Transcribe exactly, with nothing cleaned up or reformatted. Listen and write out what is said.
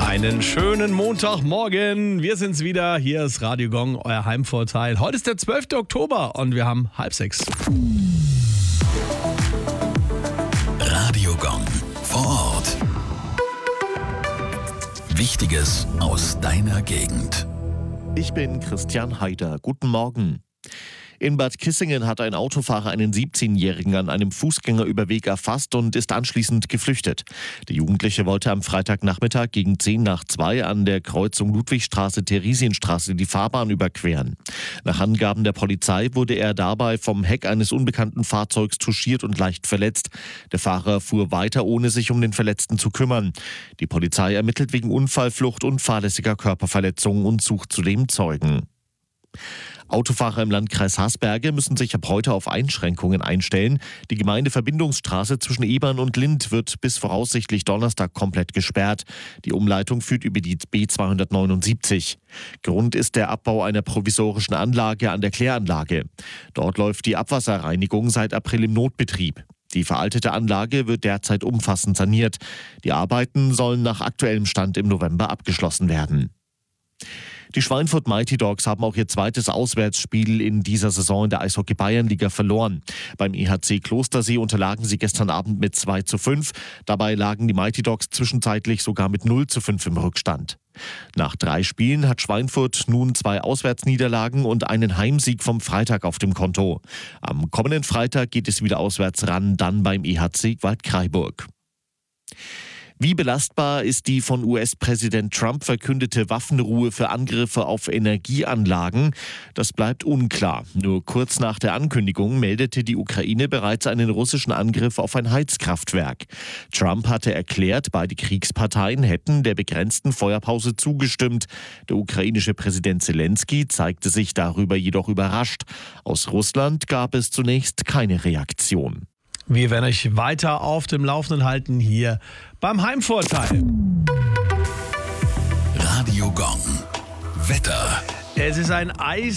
Einen schönen Montagmorgen. Wir sind's wieder. Hier ist Radio Gong, euer Heimvorteil. Heute ist der zwölfte Oktober und wir haben halb sechs. Radio Gong vor Ort. Wichtiges aus deiner Gegend. Ich bin Christian Haider. Guten Morgen. In Bad Kissingen hat ein Autofahrer einen siebzehnjährigen an einem Fußgängerüberweg erfasst und ist anschließend geflüchtet. Der Jugendliche wollte am Freitagnachmittag gegen zehn nach zwei an der Kreuzung Ludwigstraße-Theresienstraße die Fahrbahn überqueren. Nach Angaben der Polizei wurde er dabei vom Heck eines unbekannten Fahrzeugs touchiert und leicht verletzt. Der Fahrer fuhr weiter, ohne sich um den Verletzten zu kümmern. Die Polizei ermittelt wegen Unfallflucht und fahrlässiger Körperverletzung und sucht zudem Zeugen. Autofahrer im Landkreis Hasberge müssen sich ab heute auf Einschränkungen einstellen. Die Gemeindeverbindungsstraße zwischen Ebern und Lindt wird bis voraussichtlich Donnerstag komplett gesperrt. Die Umleitung führt über die B zweihundertneunundsiebzig. Grund ist der Abbau einer provisorischen Anlage an der Kläranlage. Dort läuft die Abwasserreinigung seit April im Notbetrieb. Die veraltete Anlage wird derzeit umfassend saniert. Die Arbeiten sollen nach aktuellem Stand im November abgeschlossen werden. Die Schweinfurt Mighty Dogs haben auch ihr zweites Auswärtsspiel in dieser Saison in der Eishockey-Bayernliga verloren. Beim E H C Klostersee unterlagen sie gestern Abend mit zwei zu fünf. Dabei lagen die Mighty Dogs zwischenzeitlich sogar mit null zu fünf im Rückstand. Nach drei Spielen hat Schweinfurt nun zwei Auswärtsniederlagen und einen Heimsieg vom Freitag auf dem Konto. Am kommenden Freitag geht es wieder auswärts ran, dann beim E H C Waldkraiburg. Wie belastbar ist die von U S-Präsident Trump verkündete Waffenruhe für Angriffe auf Energieanlagen? Das bleibt unklar. Nur kurz nach der Ankündigung meldete die Ukraine bereits einen russischen Angriff auf ein Heizkraftwerk. Trump hatte erklärt, beide Kriegsparteien hätten der begrenzten Feuerpause zugestimmt. Der ukrainische Präsident Zelensky zeigte sich darüber jedoch überrascht. Aus Russland gab es zunächst keine Reaktion. Wir werden euch weiter auf dem Laufenden halten hier beim Heimvorteil. Radio Gong. Wetter. Es ist ein Eis.